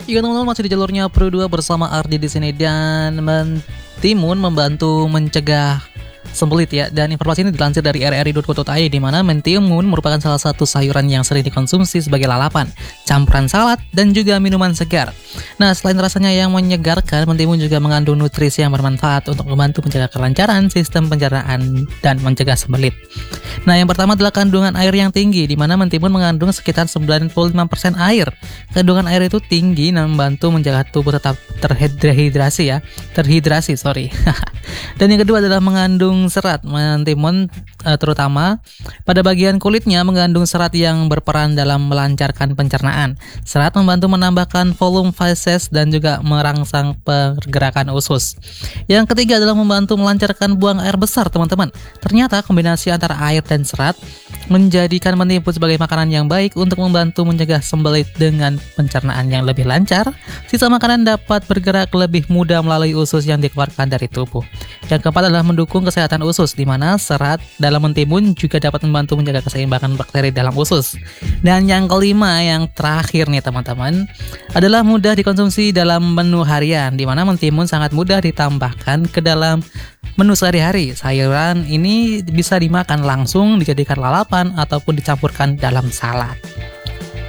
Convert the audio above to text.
Iya teman-teman, masih di jalurnya Pro 2 bersama Ardi di sini, dan Mentimun membantu mencegah sembelit ya. Dan informasi ini dilansir dari rri.co.id, di mana mentimun merupakan salah satu sayuran yang sering dikonsumsi sebagai lalapan, campuran salad, dan juga minuman segar. Nah, selain rasanya yang menyegarkan, mentimun juga mengandung nutrisi yang bermanfaat untuk membantu menjaga kelancaran sistem pencernaan dan mencegah sembelit. Nah, yang pertama adalah kandungan air yang tinggi, di mana mentimun mengandung sekitar 95% air. Kandungan air itu tinggi dan membantu menjaga tubuh tetap terhidrasi, sorry. Dan yang kedua adalah mengandung serat. Mentimun terutama pada bagian kulitnya mengandung serat yang berperan dalam melancarkan pencernaan. Serat membantu menambahkan volume feses dan juga merangsang pergerakan usus. Yang ketiga adalah membantu melancarkan buang air besar, teman-teman. Ternyata kombinasi antara air dan serat menjadikan mentimun sebagai makanan yang baik untuk membantu mencegah sembelit dengan pencernaan yang lebih lancar. Sisa makanan dapat bergerak lebih mudah melalui usus yang dikeluarkan dari tubuh. Yang keempat adalah mendukung kesehatan usus, di mana serat dalam mentimun juga dapat membantu menjaga keseimbangan bakteri dalam usus. Dan yang kelima, yang terakhir nih teman-teman, adalah mudah dikonsumsi dalam menu harian, di mana mentimun sangat mudah ditambahkan ke dalam menu sehari-hari. Sayuran ini bisa dimakan langsung, dijadikan lalapan, ataupun dicampurkan dalam salad.